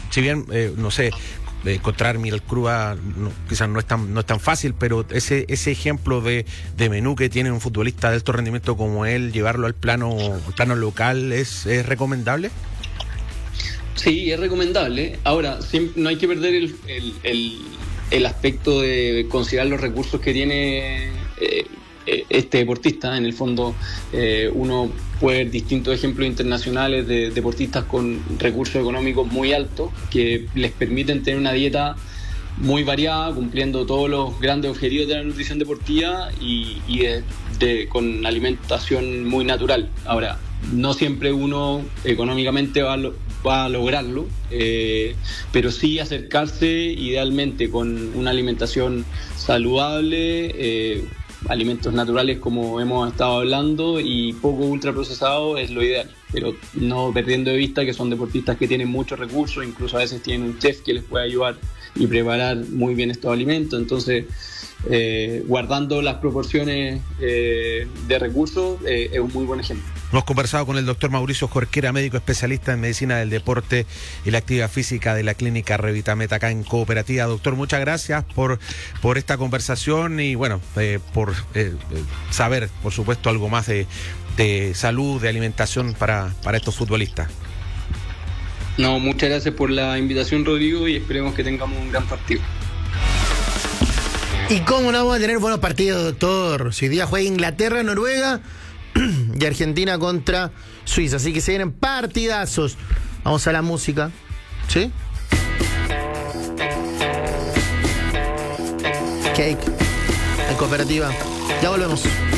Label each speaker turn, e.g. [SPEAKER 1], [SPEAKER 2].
[SPEAKER 1] si bien, no sé, encontrar Miguel Crúa quizás no es tan fácil, pero ese ejemplo de menú que tiene un futbolista de alto rendimiento como él, llevarlo al plano local, ¿es recomendable?
[SPEAKER 2] Sí, es recomendable. Ahora, no hay que perder el aspecto de considerar los recursos que tiene este deportista. En el fondo, uno puede ver distintos ejemplos internacionales de deportistas con recursos económicos muy altos que les permiten tener una dieta muy variada, cumpliendo todos los grandes objetivos de la nutrición deportiva y con alimentación muy natural. Ahora, no siempre uno económicamente va a lograrlo, pero sí acercarse idealmente con una alimentación saludable, alimentos naturales como hemos estado hablando y poco ultraprocesado es lo ideal, pero no perdiendo de vista que son deportistas que tienen muchos recursos, incluso a veces tienen un chef que les puede ayudar y preparar muy bien estos alimentos. Entonces, guardando las proporciones de recursos, es un muy buen ejemplo.
[SPEAKER 1] Hemos conversado con el doctor Mauricio Jorquera, médico especialista en medicina del deporte y la actividad física de la clínica Revitamed acá en Cooperativa. Doctor, muchas gracias por esta conversación y bueno, por saber, por supuesto, algo más de salud, de alimentación para estos futbolistas.
[SPEAKER 2] No, muchas gracias por la invitación, Rodrigo, y esperemos que tengamos un gran partido.
[SPEAKER 3] ¿Y cómo no vamos a tener buenos partidos, doctor? Si hoy día juega Inglaterra, Noruega y Argentina contra Suiza. Así que se vienen partidazos. Vamos a la música. ¿Sí? Cake. En Cooperativa. Ya volvemos.